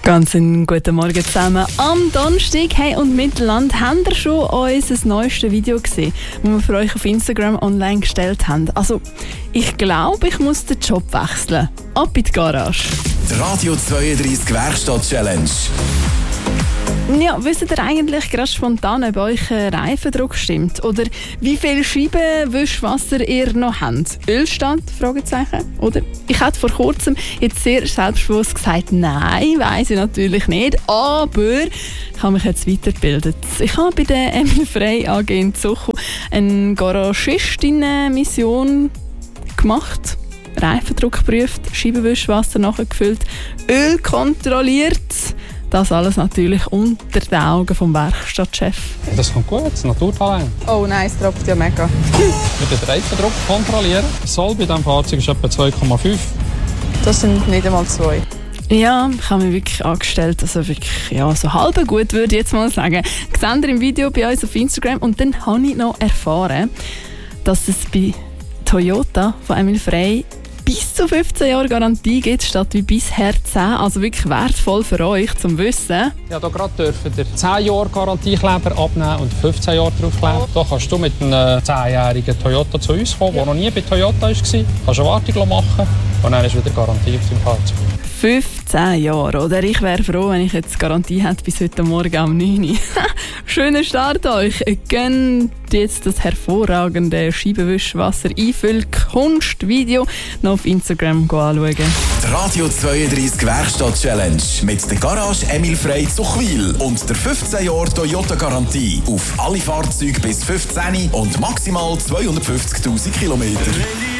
Ganz einen guten Morgen zusammen. Am Donnerstag und Mittelland habt ihr schon unser neuestes Video gesehen, das wir für euch auf Instagram online gestellt haben. Also, ich glaube, ich muss den Job wechseln. Ab in die Garage. Die Radio 32 Werkstatt Challenge. Ja, wisst ihr eigentlich gerade spontan, ob euch Reifendruck stimmt? Oder wie viel Scheibenwischwasser ihr noch habt? Ölstand? Fragezeichen. Oder? Ich hätte vor kurzem jetzt sehr selbstbewusst gesagt, nein, weiss ich natürlich nicht, aber ich habe mich jetzt weitergebildet. Ich habe bei der Emil Frey AG in Zuchu eine Garagistinnen-Mission gemacht. Reifendruck geprüft, Scheibenwischwasser nachgefüllt, Öl kontrolliert. Das alles natürlich unter den Augen vom Werkstattchef. Das kommt gut, das Naturtalent. Oh nein, es tropft ja mega. Mit dem Reifendruck kontrollieren. Soll bei diesem Fahrzeug ist etwa 2,5. Das sind nicht einmal 2. Ja, ich habe mich wirklich angestellt, also wirklich, ja, so halb gut würde ich jetzt mal sagen. Das seht ihr im Video bei uns auf Instagram und dann habe ich noch erfahren, dass es bei Toyota von Emil Frey bis zu 15 Jahre Garantie gibt, statt wie bisher 10. Also wirklich wertvoll für euch zum Wissen. Ja, hier gerade dürfen wir 10 Jahre Garantiekleber abnehmen und 15 Jahre draufkleben. Da kannst du mit einem 10-jährigen Toyota zu uns kommen, der noch nie bei Toyota war. Kannst eine Wartung machen und dann ist wieder Garantie auf deinem Fahrzeug. 15 Jahre, oder? Ich wäre froh, wenn ich jetzt Garantie hätte bis heute Morgen um 9 Uhr. Schönen Start euch. Gönnt jetzt das hervorragende Scheibenwischwasser-Einfüll-Kunstvideo noch auf Instagram anschauen. Die Radio 32 Werkstatt Challenge mit der Garage Emil Frey Zuchwil und der 15 Jahre Toyota Garantie auf alle Fahrzeuge bis 15 und maximal 250.000 Kilometer.